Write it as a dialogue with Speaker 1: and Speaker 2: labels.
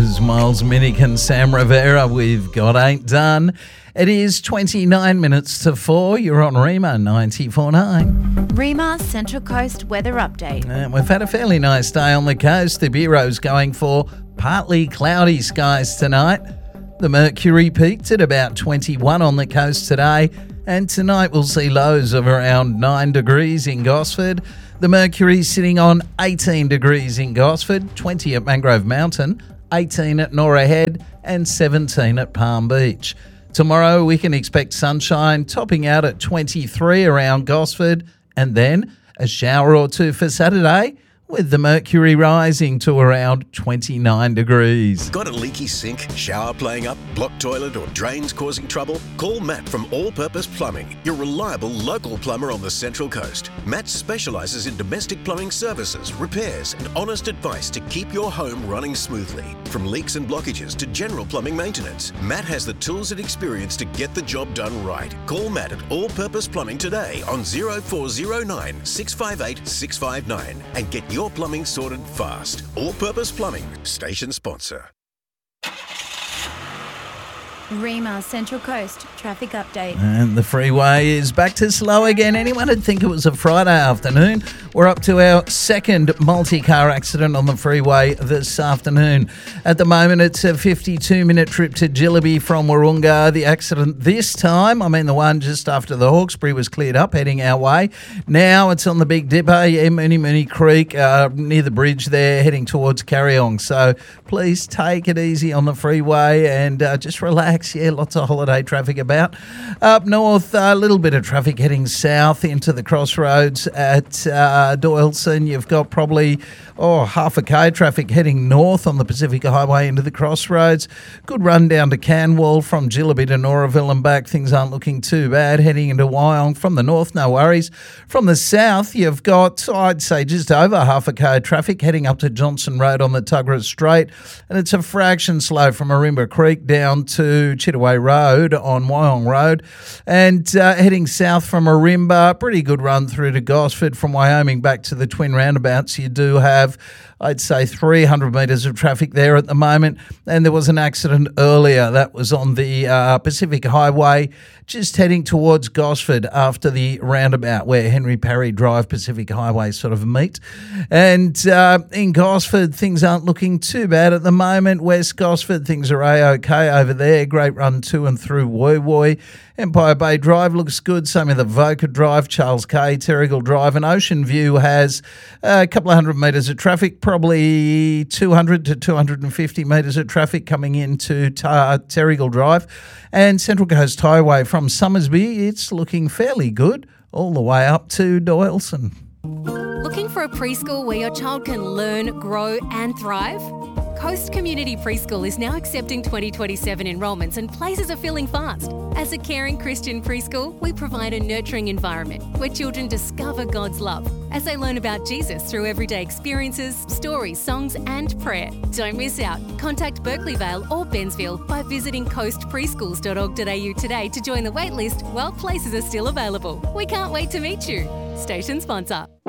Speaker 1: was Miles Minnick and Sam Rivera with God Ain't Done. It is 29 minutes to 4. You're on Rima 94.9.
Speaker 2: Rima Central Coast weather update.
Speaker 1: And we've had a fairly nice day on the coast. The Bureau's going for partly cloudy skies tonight. The mercury peaked at about 21 on the coast today. And tonight we'll see lows of around 9 degrees in Gosford. The mercury sitting on 18 degrees in Gosford, 20 at Mangrove Mountain, 18 at Norah Head and 17 at Palm Beach. Tomorrow we can expect sunshine topping out at 23 around Gosford, and then a shower or two for Saturday, with the mercury rising to around 29 degrees.
Speaker 3: Got a leaky sink, shower playing up, blocked toilet or drains causing trouble? Call Matt from All Purpose Plumbing, your reliable local plumber on the Central Coast. Matt specialises in domestic plumbing services, repairs and honest advice to keep your home running smoothly. From leaks and blockages to general plumbing maintenance, Matt has the tools and experience to get the job done right. Call Matt at All Purpose Plumbing today on 0409 658 659 and get your plumbing sorted fast. All Purpose Plumbing, station sponsor.
Speaker 2: Rima Central Coast traffic update.
Speaker 1: And the freeway is back to slow again. Anyone would think it was a Friday afternoon? We're up to our second multi-car accident on the freeway this afternoon. At the moment, it's a 52-minute trip to Jillaby from Wahroonga. The accident this time, the one just after the Hawkesbury was cleared up, heading our way. Now it's on the Big Dipper, Mooney Creek, near the bridge there, heading towards Carryong. So please take it easy on the freeway and just relax. Yeah, lots of holiday traffic about. Up north, a little bit of traffic heading south into the crossroads at Doyleson. You've got probably half a K traffic heading north on the Pacific Highway into the crossroads. Good run down to Canwell from Jillaby to Noraville and back. Things aren't looking too bad. Heading into Wyong from the north, no worries. From the south, you've got, I'd say, just over half a K traffic heading up to Johnson Road on the Tuggerah Strait. And it's a fraction slow from Marimba Creek down to Chittaway Road on Wyong Road. And heading south from Marimba, pretty good run through to Gosford. From Wyoming back to the Twin Roundabouts, you do have, I'd say, 300 metres of traffic there at the moment. And there was an accident earlier that was on the Pacific Highway, just heading towards Gosford after the roundabout where Henry Parry Drive Pacific Highway sort of meet. And in Gosford, things aren't looking too bad at the moment. West Gosford, things are A-OK over there. Great run to and through Woy Woy. Empire Bay Drive looks good. Same with the Voca Drive, Charles K, Terrigal Drive, and Ocean View has a couple of hundred metres of traffic, probably 200 to 250 metres of traffic coming into Terrigal Drive. And Central Coast Highway from Summersby, it's looking fairly good all the way up to Doyleson.
Speaker 4: Looking for a preschool where your child can learn, grow and thrive? Coast Community Preschool is now accepting 2027 enrolments and places are filling fast. As a caring Christian preschool, we provide a nurturing environment where children discover God's love as they learn about Jesus through everyday experiences, stories, songs and prayer. Don't miss out. Contact Berkeley Vale or Bensville by visiting coastpreschools.org.au today to join the waitlist while places are still available. We can't wait to meet you. Station sponsor.